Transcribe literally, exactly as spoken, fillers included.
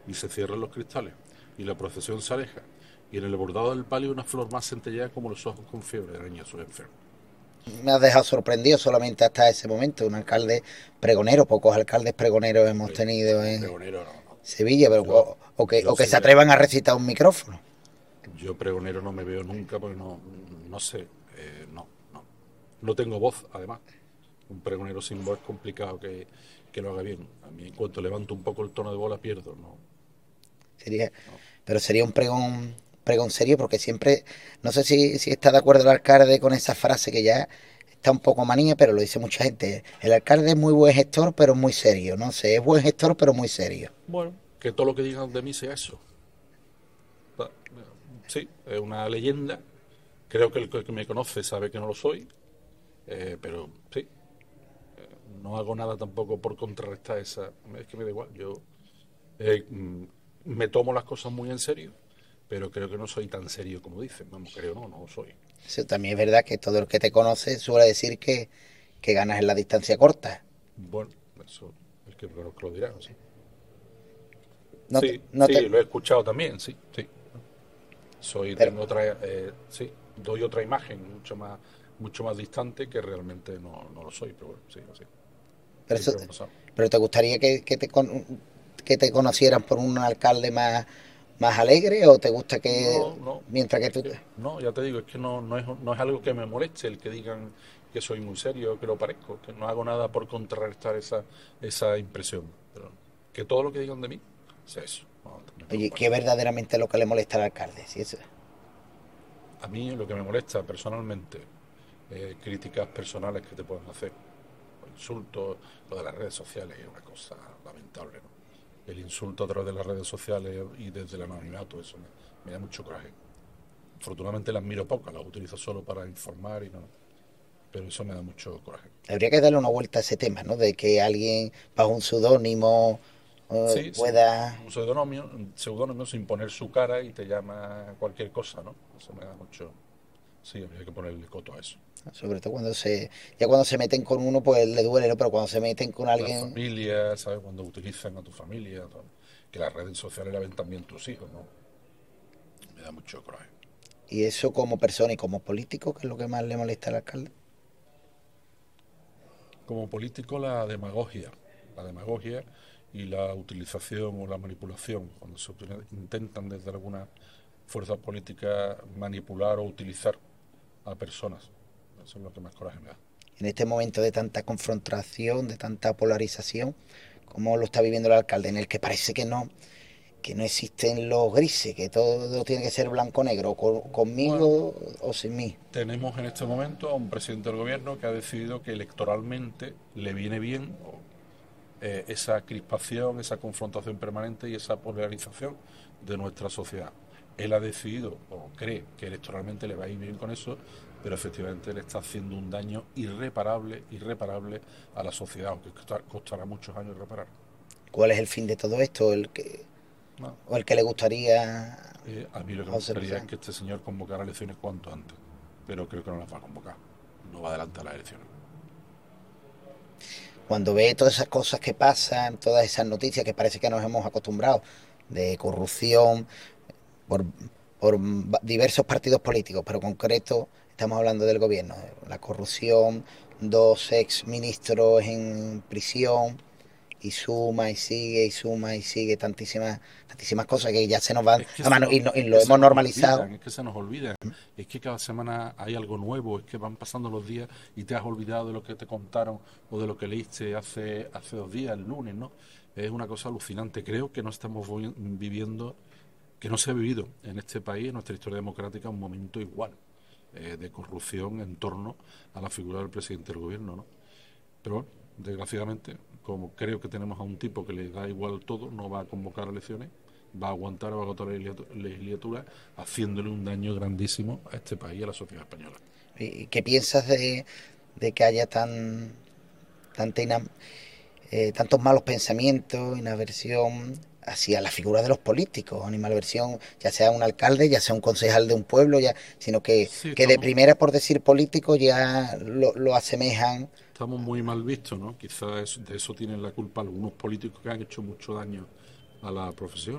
y se cierran los cristales y la procesión se aleja y en el bordado del palio una flor más centellea como los ojos con fiebre de araña sus enfermos. Me has dejado sorprendido solamente hasta ese momento. Un alcalde pregonero, pocos alcaldes pregoneros hemos Hombre, tenido yo en pregonero no, no. Sevilla, pero, Yo, o, o que, yo o que se sería, atrevan a recitar un micrófono. yo pregonero no me veo nunca porque no, no sé, eh, no, no. No tengo voz, además. Un pregonero sin voz es complicado que, que lo haga bien. A mí, en cuanto levanto un poco el tono de bola, pierdo. No, Sería, no. pero sería un pregón, pregón serio, porque siempre, no sé si, si está de acuerdo el alcalde con esa frase que ya está un poco manía, pero lo dice mucha gente. El alcalde es muy buen gestor, pero muy serio. No sé, es buen gestor, pero muy serio. Bueno, que todo lo que digan de mí sea eso. Sí, es una leyenda. Creo que el que me conoce sabe que no lo soy, eh, pero sí, no hago nada tampoco por contrarrestar esa. Es que me da igual. Yo eh, mm, me tomo las cosas muy en serio, pero creo que no soy tan serio como dicen. Vamos, creo no, no lo soy. Eso también es verdad que todo el que te conoce suele decir que, que ganas en la distancia corta. Bueno, eso el que me conozca lo dirá, sí. No te, Sí, no sí, te, lo he escuchado también, sí, sí. Soy, pero, tengo otra, eh, sí, doy otra imagen mucho más, mucho más distante que realmente no, no lo soy, pero bueno, sí, sí. pero, eso, Siempre me ha pasado. pero te gustaría que, que, te, con- que te conocieran por un alcalde más, más alegre, o te gusta que No, no, mientras que es tú... que, no, ya te digo, es que no, no, es, no es algo que me moleste el que digan que soy muy serio, que lo parezco, que no hago nada por contrarrestar esa, esa impresión. Pero que todo lo que digan de mí sea eso, no me Oye, preocupa ¿qué nada. verdaderamente es lo que le molesta al alcalde? Si eso, A mí lo que me molesta personalmente, eh, críticas personales que te pueden hacer, o insultos, lo de las redes sociales es una cosa lamentable, ¿no? El insulto a través de las redes sociales y desde el anonimato, eso me, me da mucho coraje. Afortunadamente las miro pocas, las utilizo solo para informar y no, pero eso me da mucho coraje. habría que darle una vuelta a ese tema, ¿no? De que alguien bajo un seudónimo eh, Sí, sí, pueda... un seudónimo, un seudónimo sin poner su cara y te llama cualquier cosa, ¿no? Eso me da mucho... Sí, habría que ponerle coto a eso. Sobre todo cuando se... Ya cuando se meten con uno, pues le duele, ¿no? Pero cuando se meten con La alguien... familia, ¿sabes? Cuando utilizan a tu familia, todo. Que las redes sociales la ven también tus hijos, ¿no? Me da mucho coraje. Y eso como persona y como político, que es lo que más le molesta al alcalde. Como político, la demagogia. La demagogia y la utilización o la manipulación. Cuando se intentan desde alguna fuerza política manipular o utilizar a personas. Eso es lo que más coraje me da. En este momento de tanta confrontación, de tanta polarización, ¿cómo lo está viviendo el alcalde? En el que parece que no, que no existen los grises, que todo tiene que ser blanco-negro, con, Bueno, conmigo o sin mí. tenemos en este momento a un presidente del gobierno que ha decidido que electoralmente le viene bien eh, esa crispación, esa confrontación permanente y esa polarización de nuestra sociedad. Él ha decidido o cree que electoralmente le va a ir bien con eso, pero efectivamente le está haciendo un daño irreparable, irreparable a la sociedad, aunque costará muchos años reparar. ¿Cuál es el fin de todo esto? El que, No, o el que le gustaría a eh, a mí lo que me José Luis gustaría es Ángel. que este señor convocara elecciones cuanto antes, pero creo que no las va a convocar. No va a adelantar las elecciones. Cuando ve todas esas cosas que pasan, todas esas noticias que parece que nos hemos acostumbrado, de corrupción por, por diversos partidos políticos, pero concreto estamos hablando del gobierno, la corrupción, dos ex ministros en prisión, y suma y sigue y suma y sigue tantísimas tantísimas cosas que ya se nos van Es que a se mano nos, y, no, y es que lo se hemos nos normalizado. olvidan, es que se nos olvidan. Es que cada semana hay algo nuevo, es que van pasando los días y te has olvidado de lo que te contaron o de lo que leíste hace, hace dos días, el lunes, ¿no? Es una cosa alucinante. Creo que no estamos viviendo, que no se ha vivido en este país, en nuestra historia democrática, un momento igual eh, de corrupción en torno a la figura del presidente del gobierno, ¿no? Pero bueno, desgraciadamente, como creo que tenemos a un tipo que le da igual todo, no va a convocar elecciones, va a aguantar, va a agotar la legislatura, haciéndole un daño grandísimo a este país y a la sociedad española. ¿Y qué piensas de, de que haya tan tanta ina- eh, tantos malos pensamientos, inaversión hacia la figura de los políticos, animalversión, ya sea un alcalde, ya sea un concejal de un pueblo, ya, sino que, Sí, que de estamos, primera por decir político ya lo, lo asemejan? estamos muy mal vistos, ¿no? Quizás de eso tienen la culpa algunos políticos que han hecho mucho daño a la profesión.